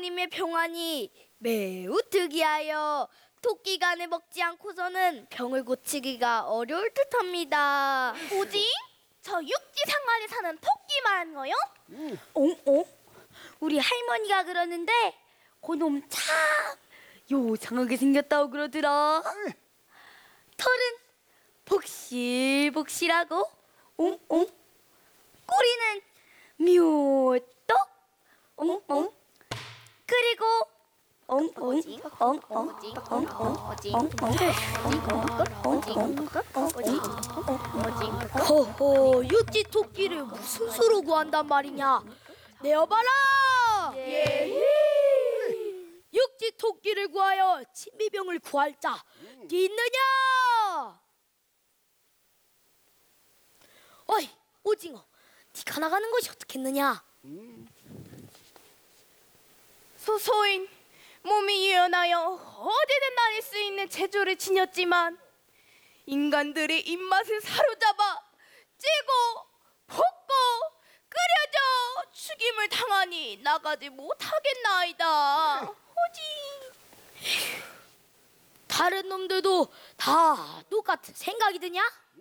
부모님의 평안이 매우 특이하여 토끼 간을 먹지 않고서는 병을 고치기가 어려울 듯합니다. 뭐지? 저 육지 상간에 사는 토끼 말하는 거요? 우리 할머니가 그러는데 그놈 참 요상하게 생겼다고 그러더라. 털은 복실복실하고 꼬리는 묘떡 그리고 허허, 육지 토끼를 무슨 수로 구한단 말이냐? 내어봐라. 육지 토끼를 구하여 친비병을 구할 자 있느냐? 어이, 오징어, 네가 나가는 것이 어떻겠느냐? 소소인 몸이 유연하여 어디든 다닐 수 있는 체조를 지녔지만 인간들의 입맛을 사로잡아 찌고 볶고 끓여져 죽임을 당하니 나가지 못하겠나이다. 오지. 다른 놈들도 다 똑같은 생각이 드냐?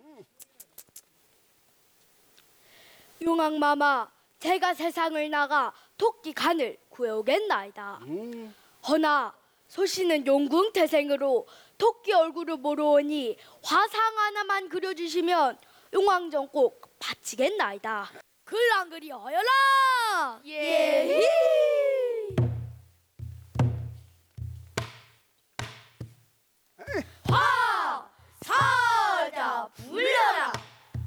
용왕마마, 제가 세상을 나가 토끼 간을 구해오겠나이다. 허나 소씨는 용궁태생으로 토끼 얼굴을 보러 오니 화상 하나만 그려주시면 용왕전 꼭 바치겠나이다. 글 안 그리 어여라. 예. 화